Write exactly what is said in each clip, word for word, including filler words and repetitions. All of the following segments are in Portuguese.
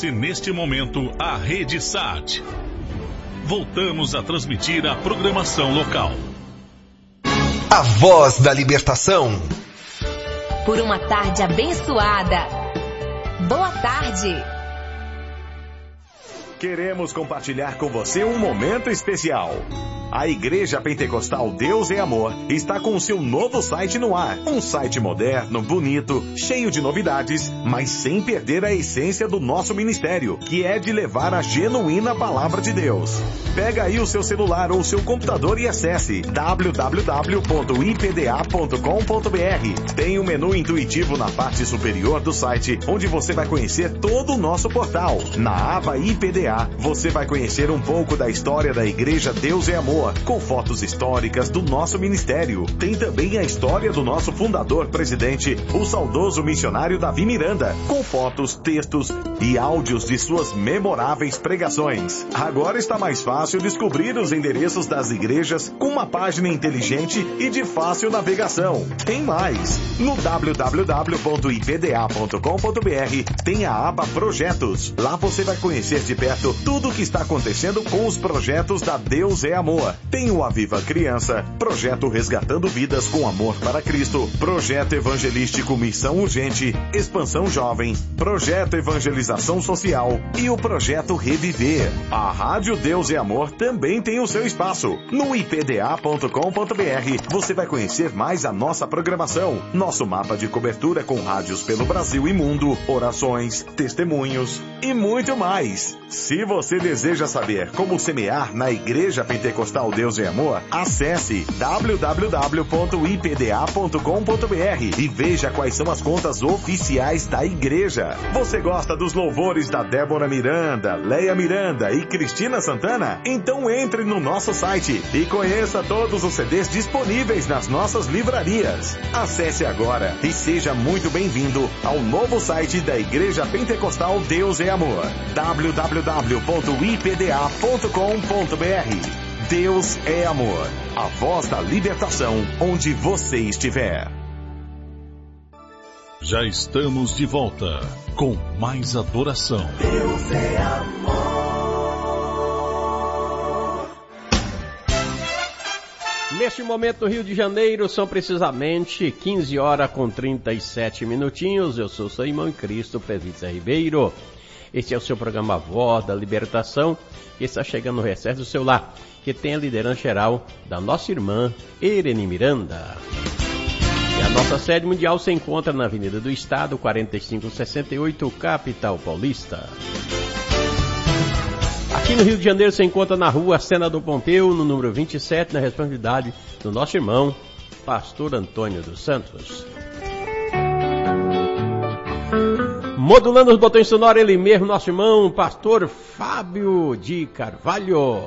Inicia-se neste momento a Rede Sat. Voltamos a transmitir a programação local. A Voz da Libertação. Por uma tarde abençoada. Boa tarde. Queremos compartilhar com você um momento especial. A Igreja Pentecostal Deus é Amor está com o seu novo site no ar. Um site moderno, bonito, cheio de novidades, mas sem perder a essência do nosso ministério, que é de levar a genuína palavra de Deus. Pega aí o seu celular ou o seu computador e acesse w w w ponto i p d a ponto com ponto b r. Tem um menu intuitivo na parte superior do site, onde você vai conhecer todo o nosso portal. Na aba I P D A, você vai conhecer um pouco da história da Igreja Deus é Amor, com fotos históricas do nosso ministério. Tem também a história do nosso fundador presidente, o saudoso missionário Davi Miranda, com fotos, textos e áudios de suas memoráveis pregações. Agora está mais fácil descobrir os endereços das igrejas com uma página inteligente e de fácil navegação. Tem mais! No w w w ponto i p d a ponto com ponto b r tem a aba Projetos. Lá você vai conhecer de perto tudo o que está acontecendo com os projetos da Deus é Amor. Tem o Aviva Criança, Projeto Resgatando Vidas com Amor para Cristo, Projeto Evangelístico Missão Urgente, Expansão Jovem, Projeto Evangelização Social e o Projeto Reviver. A Rádio Deus é Amor também tem o seu espaço. No i p d a ponto com ponto b r você vai conhecer mais a nossa programação, nosso mapa de cobertura com rádios pelo Brasil e mundo, orações, testemunhos e muito mais. Se você deseja saber como semear na Igreja Pentecostal Deus é Amor, acesse w w w ponto i p d a ponto com ponto b r e veja quais são as contas oficiais da igreja. Você gosta dos louvores da Débora Miranda, Leia Miranda e Cristina Santana? Então entre no nosso site e conheça todos os C Ds disponíveis nas nossas livrarias. Acesse agora e seja muito bem-vindo ao novo site da Igreja Pentecostal Deus é Amor. w w w ponto i p d a ponto com ponto b r. Deus é Amor, a voz da libertação onde você estiver. Já estamos de volta com mais adoração. Deus é amor. Neste momento no Rio de Janeiro são precisamente quinze horas com trinta e sete minutinhos. Eu sou seu irmão em Cristo, Presbítero Ribeiro. Este é o seu programa Voz da Libertação, que está chegando no recesso do seu lar, que tem a liderança geral da nossa irmã Irene Miranda. E a nossa sede mundial se encontra na Avenida do Estado, quarenta e cinco sessenta e oito, capital paulista. Aqui no Rio de Janeiro se encontra na rua Senador Pompeu, no número vinte e sete, na responsabilidade do nosso irmão, pastor Antônio dos Santos. Modulando os botões sonoros, ele mesmo, nosso irmão, pastor Fábio de Carvalho.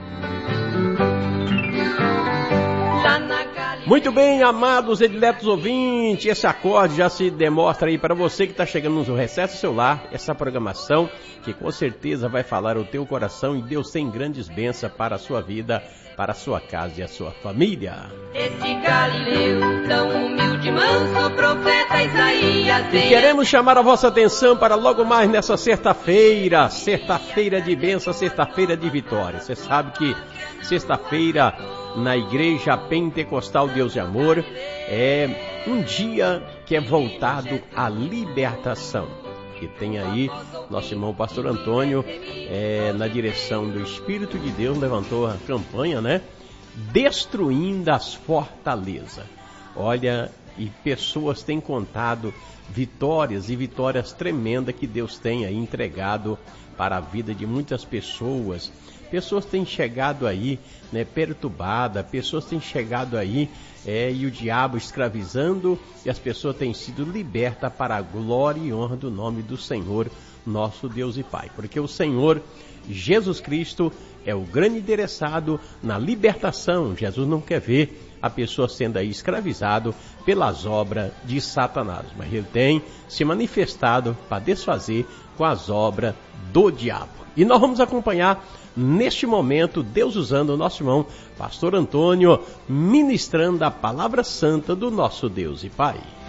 Muito bem, amados e diletos ouvintes, esse acorde já se demonstra aí para você que está chegando no recesso celular, essa programação que com certeza vai falar o teu coração, e Deus tem grandes bênçãos para a sua vida, para a sua casa e a sua família. Esse Galileu, tão humilde, manso, profeta Isaías. E queremos chamar a vossa atenção para logo mais nessa sexta-feira, sexta-feira de bênção, sexta-feira de vitória. Você sabe que sexta-feira na Igreja Pentecostal Deus e Amor é um dia que é voltado à libertação. Que tem aí nosso irmão pastor Antônio, é, na direção do Espírito de Deus, levantou a campanha, né? Destruindo as fortalezas. Olha, e pessoas têm contado vitórias e vitórias tremendas que Deus tem aí entregado para a vida de muitas pessoas. Pessoas têm chegado aí, né, perturbadas, pessoas têm chegado aí é, e o diabo escravizando, e as pessoas têm sido libertas para a glória e honra do nome do Senhor, nosso Deus e Pai. Porque o Senhor Jesus Cristo é o grande interessado na libertação. Jesus não quer ver a pessoa sendo aí escravizado pelas obras de Satanás, mas ele tem se manifestado para desfazer com as obras do diabo. E nós vamos acompanhar neste momento Deus usando o nosso irmão pastor Antônio, ministrando a palavra santa do nosso Deus e Pai.